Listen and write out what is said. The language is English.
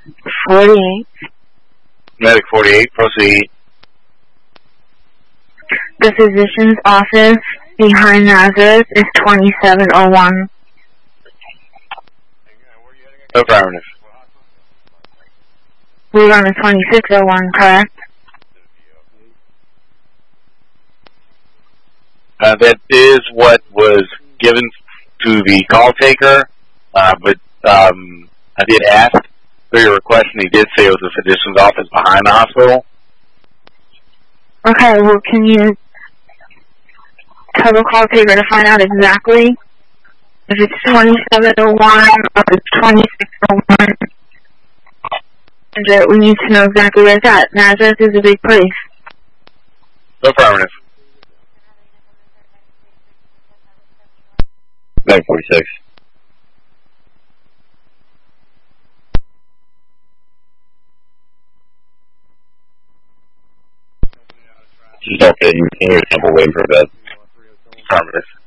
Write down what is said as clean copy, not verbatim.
48. Medic 48, proceed. The physician's office behind Nazareth is 2701. Affirmative. We're on the 2601, correct? That is what was given to the call taker, but I did ask for your request, and he did say it was the physician's office behind the hospital. Okay, well, can you tell the call taker to find out exactly if it's 2701 or it's 2601? We need to know exactly where it's at. Nazareth is a big place. Affirmative. 946. Just don't fit in your temple waiting for a bed. Affirmative.